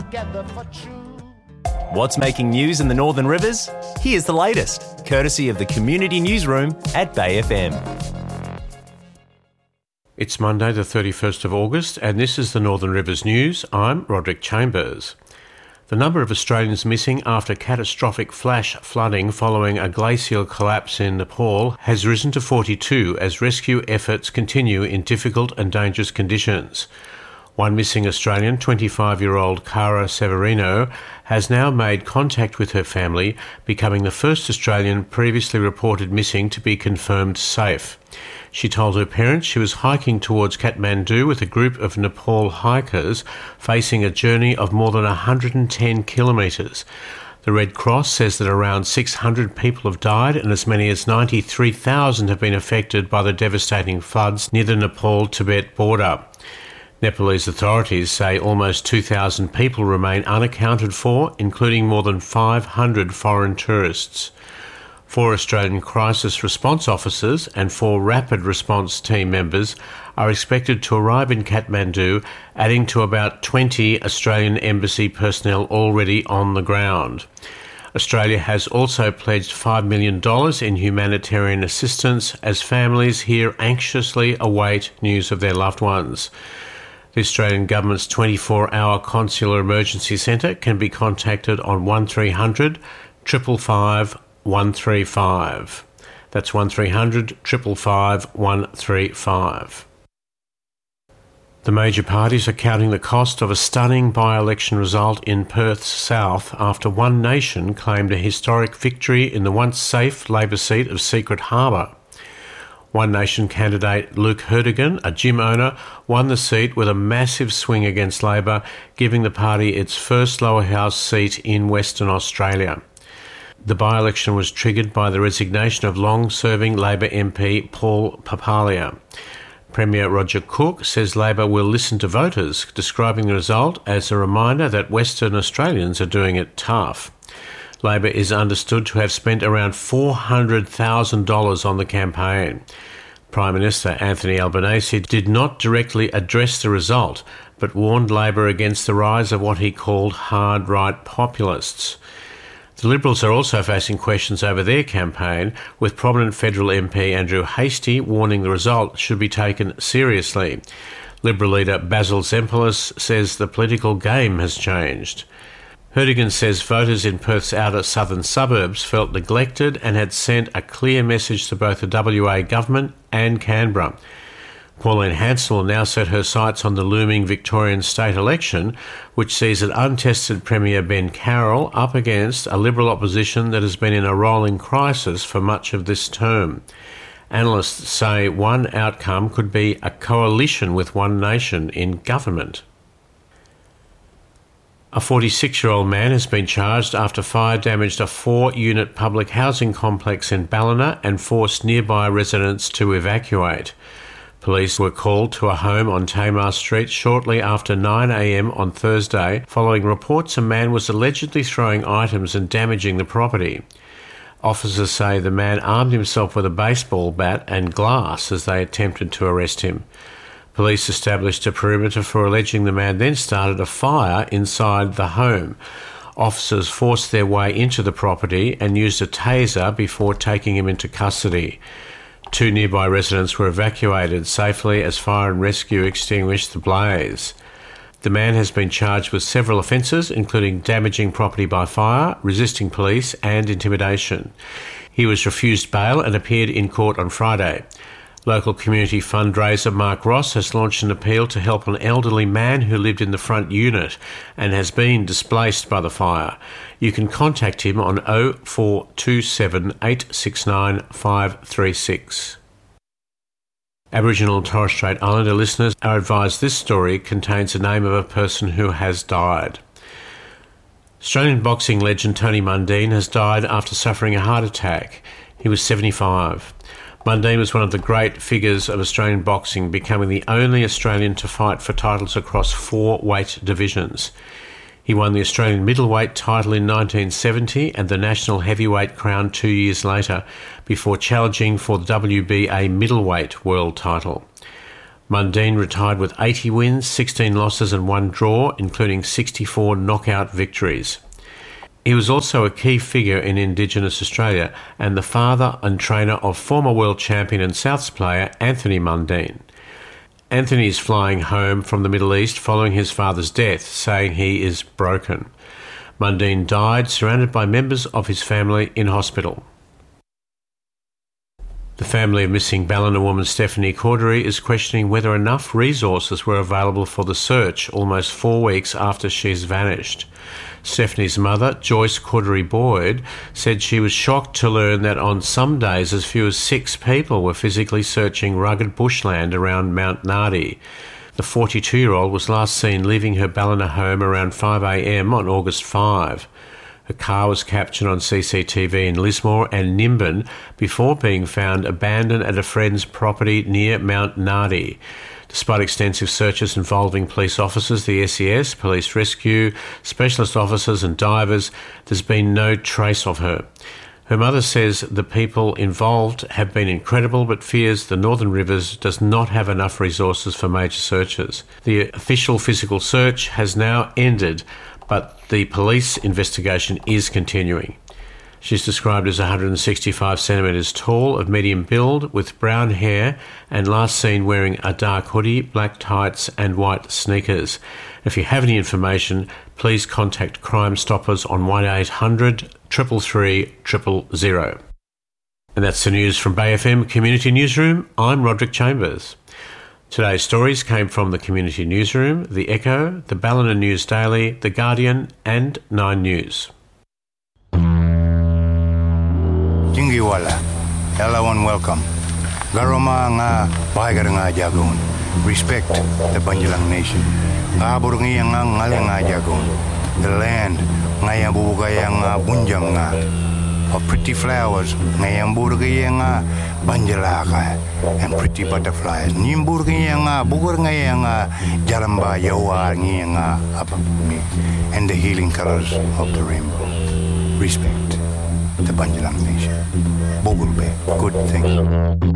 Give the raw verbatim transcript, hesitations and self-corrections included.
together for true. What's making news in the Northern Rivers? Here's the latest, courtesy of the Community Newsroom at Bay F M. It's Monday the thirty-first of August and this is the Northern Rivers News. I'm Roderick Chambers. The number of Australians missing after catastrophic flash flooding following a glacial collapse in Nepal has risen to forty-two as rescue efforts continue in difficult and dangerous conditions. One missing Australian, twenty-five-year-old Cara Severino, has now made contact with her family, becoming the first Australian previously reported missing to be confirmed safe. She told her parents she was hiking towards Kathmandu with a group of Nepal hikers facing a journey of more than one hundred ten kilometres. The Red Cross says that around six hundred people have died and as many as ninety-three thousand have been affected by the devastating floods near the Nepal-Tibet border. Nepalese authorities say almost two thousand people remain unaccounted for, including more than five hundred foreign tourists. Four Australian crisis response officers and four rapid response team members are expected to arrive in Kathmandu, adding to about twenty Australian embassy personnel already on the ground. Australia has also pledged five million dollars in humanitarian assistance as families here anxiously await news of their loved ones. The Australian Government's twenty-four hour Consular Emergency Centre can be contacted on one three hundred, five five five, one three five. That's one three hundred, five five five, one three five. The major parties are counting the cost of a stunning by-election result in Perth's south after One Nation claimed a historic victory in the once safe Labor seat of Secret Harbour. One Nation candidate Luke Herdigan, a gym owner, won the seat with a massive swing against Labor, giving the party its first lower house seat in Western Australia. The by-election was triggered by the resignation of long-serving Labor M P Paul Papalia. Premier Roger Cook says Labor will listen to voters, describing the result as a reminder that Western Australians are doing it tough. Labor is understood to have spent around four hundred thousand dollars on the campaign. Prime Minister Anthony Albanese did not directly address the result, but warned Labor against the rise of what he called hard-right populists. The Liberals are also facing questions over their campaign, with prominent federal M P Andrew Hastie warning the result should be taken seriously. Liberal leader Basil Zempilas says the political game has changed. Herdigan says voters in Perth's outer southern suburbs felt neglected and had sent a clear message to both the W A government and Canberra. Pauline Hansel will now set her sights on the looming Victorian state election, which sees an untested Premier Ben Carroll up against a Liberal opposition that has been in a rolling crisis for much of this term. Analysts say one outcome could be a coalition with One Nation in government. A forty-six-year-old man has been charged after fire damaged a four-unit public housing complex in Ballina and forced nearby residents to evacuate. Police were called to a home on Tamar Street shortly after nine a m on Thursday, following reports a man was allegedly throwing items and damaging the property. Officers say the man armed himself with a baseball bat and glass as they attempted to arrest him. Police established a perimeter for alleging the man then started a fire inside the home. Officers forced their way into the property and used a taser before taking him into custody. Two nearby residents were evacuated safely as fire and rescue extinguished the blaze. The man has been charged with several offences, including damaging property by fire, resisting police and intimidation. He was refused bail and appeared in court on Friday. Local community fundraiser Mark Ross has launched an appeal to help an elderly man who lived in the front unit and has been displaced by the fire. You can contact him on oh four two seven, eight six nine, five three six. Aboriginal and Torres Strait Islander listeners are advised this story contains the name of a person who has died. Australian boxing legend Tony Mundine has died after suffering a heart attack. He was seventy-five. Mundine was one of the great figures of Australian boxing, becoming the only Australian to fight for titles across four weight divisions. He won the Australian middleweight title in nineteen seventy and the national heavyweight crown two years later, before challenging for the W B A middleweight world title. Mundine retired with eighty wins, sixteen losses and one draw, including sixty-four knockout victories. He was also a key figure in Indigenous Australia and the father and trainer of former world champion and Souths player Anthony Mundine. Anthony is flying home from the Middle East following his father's death, saying he is broken. Mundine died surrounded by members of his family in hospital. The family of missing Ballina woman Stephanie Cordery is questioning whether enough resources were available for the search almost four weeks after she's vanished. Stephanie's mother, Joyce Cordery Boyd, said she was shocked to learn that on some days as few as six people were physically searching rugged bushland around Mount Nardi. The forty-two-year-old was last seen leaving her Ballina home around five a m on August fifth. Her car was captured on C C T V in Lismore and Nimbin before being found abandoned at a friend's property near Mount Nardi. Despite extensive searches involving police officers, the S E S, police rescue, specialist officers and divers, there's been no trace of her. Her mother says the people involved have been incredible but fears the Northern Rivers does not have enough resources for major searches. The official physical search has now ended, but the police investigation is continuing. She's described as one hundred sixty-five centimetres tall, of medium build, with brown hair, and last seen wearing a dark hoodie, black tights and white sneakers. If you have any information, please contact Crime Stoppers on one eight hundred, three three three, zero zero. And that's the news from Bay F M Community Newsroom. I'm Roderick Chambers. Today's stories came from the Community Newsroom, The Echo, the Ballina News Daily, The Guardian and Nine News. Jingiwala, everyone welcome. Garoma nga bahagar nga jagon. Respect the Banjalang Nation. Abur nga nga ngale nga jagon. The land nga yang bubugaya nga bunjam nga. Of pretty flowers nga yang burgaya nga banjalaka and pretty butterflies. Nimburgaya nga bugur nga nga jaramba yawa nga apapumi and the healing colors of the rainbow. Respect the Banjalang Nation. Bogulbe, good thing.